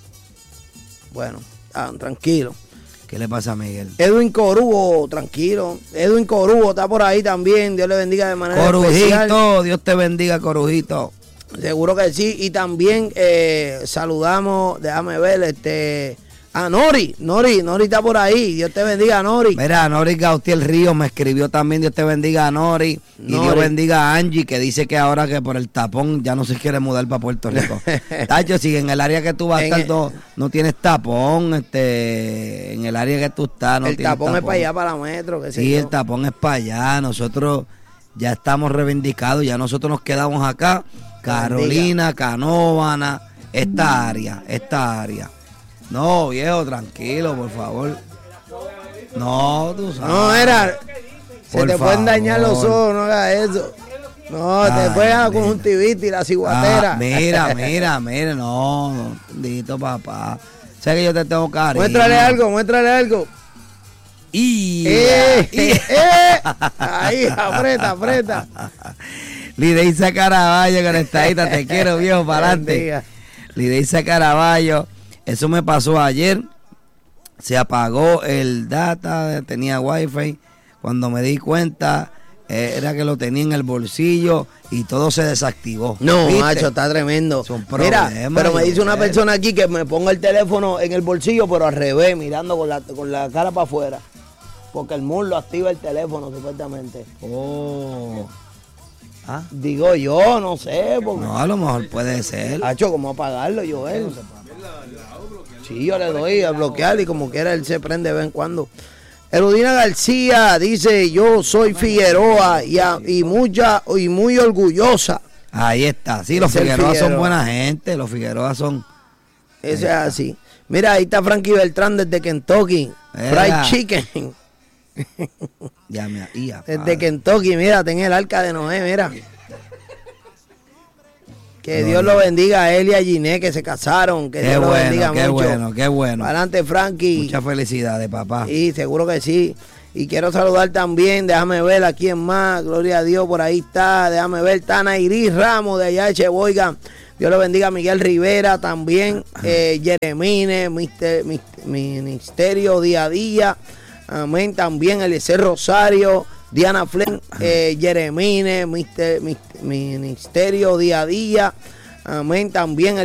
Speaker 2: Bueno, ah, tranquilo.
Speaker 1: ¿Qué le pasa a Miguel?
Speaker 2: Edwin Corujo, tranquilo. Edwin Corujo está por ahí también. Dios le bendiga de manera especial.
Speaker 1: Corujito, Dios te bendiga, Corujito.
Speaker 2: Seguro que sí. Y también eh, saludamos, déjame ver, este a Nori. Nori, Nori está por ahí. Dios te bendiga, Nori.
Speaker 1: Mira, Nori Gautier Ríos me escribió también: Dios te bendiga a Nori. Y
Speaker 2: Nori.
Speaker 1: Dios bendiga a Angie, que dice que ahora que por el tapón ya no se quiere mudar para Puerto Rico. Tacho, si en el área que tú vas a
Speaker 2: En
Speaker 1: estar
Speaker 2: el-
Speaker 1: no, no tienes tapón, este, en el área que tú estás no
Speaker 2: el
Speaker 1: tienes
Speaker 2: tapón, es para allá, para la metro. Que
Speaker 1: Sí, el tapón es para allá. Nosotros ya estamos reivindicados, ya nosotros nos quedamos acá. Carolina, Canóvana, esta área, esta área. No, viejo, tranquilo, por favor. No, tú sabes.
Speaker 2: No, era. Se
Speaker 1: Por
Speaker 2: te pueden dañar los
Speaker 1: favor.
Speaker 2: ojos, no hagas eso. No, te
Speaker 1: Ay,
Speaker 2: pueden dar la
Speaker 1: mira.
Speaker 2: conjuntivitis y la ciguatera.
Speaker 1: Ah, mira, mira, mira, no, no, bendito papá. Sé que yo te tengo cariño.
Speaker 2: Muéstrale algo, muéstrale algo.
Speaker 1: Y,
Speaker 2: ¡Eh!
Speaker 1: y-
Speaker 2: ¡Eh! Ahí, aprieta, aprieta.
Speaker 1: Lideisa Caraballo, conectadita, te quiero, viejo, para adelante.
Speaker 2: Bendiga.
Speaker 1: Lideisa Caraballo, eso me pasó ayer. Se apagó el data, tenía wifi. Cuando me di cuenta, eh, era que lo tenía en el bolsillo y todo se desactivó.
Speaker 2: No,
Speaker 1: ¿Viste?
Speaker 2: macho, está tremendo.
Speaker 1: Son
Speaker 2: Mira,
Speaker 1: problemas,
Speaker 2: pero me dice una
Speaker 1: Joel.
Speaker 2: persona aquí que me ponga el teléfono en el bolsillo, pero al revés, mirando con la, con la cara para afuera. Porque el muslo activa el teléfono, supuestamente.
Speaker 1: Oh. Ah,
Speaker 2: Digo yo, no sé, porque...
Speaker 1: no, a lo mejor puede ser.
Speaker 2: Hacho, ¿cómo apagarlo, Joel? Sí, yo le doy a bloquear y como quiera él se prende de vez en cuando. Eludina García dice: yo soy Figueroa y, a- y mucha y muy orgullosa.
Speaker 1: Ahí está. Sí, los
Speaker 2: Es el
Speaker 1: Figueroa son
Speaker 2: Figueroa.
Speaker 1: buena gente. Los Figueroa son.
Speaker 2: Eso es así. Mira, ahí está Frankie Beltrán desde Kentucky.
Speaker 1: Mira.
Speaker 2: Fried chicken.
Speaker 1: Ya me ia,
Speaker 2: Desde
Speaker 1: padre.
Speaker 2: Kentucky, mira, ten el arca de Noé, mira. Que
Speaker 1: No,
Speaker 2: Dios
Speaker 1: no.
Speaker 2: lo bendiga a él y a Giné que se casaron. Que
Speaker 1: Qué
Speaker 2: Dios lo bendiga
Speaker 1: bueno, qué
Speaker 2: mucho.
Speaker 1: bueno, qué bueno.
Speaker 2: Adelante, Frankie.
Speaker 1: Muchas felicidades, papá.
Speaker 2: Sí, seguro que sí. Y quiero saludar también, déjame ver a quién más, gloria a Dios, por ahí está, déjame ver, Tana Iris Ramos de allá de Cheboigan. Dios le bendiga a Miguel Rivera también, eh, Jeremine, mister, mister, Ministerio Día a Día, amén, también Eliezer Rosario, Diana Flen, eh, Jeremine, mister, mister, Ministerio Día a Día, amén, también